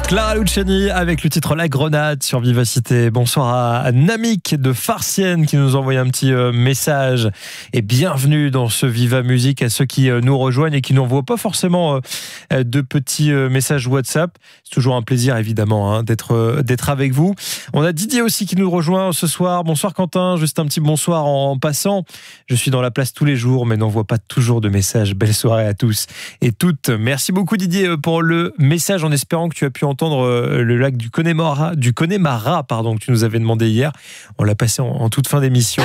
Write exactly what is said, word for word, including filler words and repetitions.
Clara Luciani avec le titre La Grenade sur Vivacité. Bonsoir à Namik de Farciennes qui nous envoie un petit message. Et bienvenue dans ce Viva Musique à ceux qui nous rejoignent et qui n'envoient pas forcément de petits messages WhatsApp. C'est toujours un plaisir évidemment hein, d'être, d'être avec vous. On a Didier aussi qui nous rejoint ce soir. Bonsoir Quentin, juste un petit bonsoir en passant. Je suis dans la place tous les jours mais n'envoie pas toujours de messages. Belle soirée à tous et toutes. Merci beaucoup Didier pour le message en espérant que tu as pu entendre le lac du Connemara, du Connemara pardon, que tu nous avais demandé hier. On l'a passé en, en toute fin d'émission.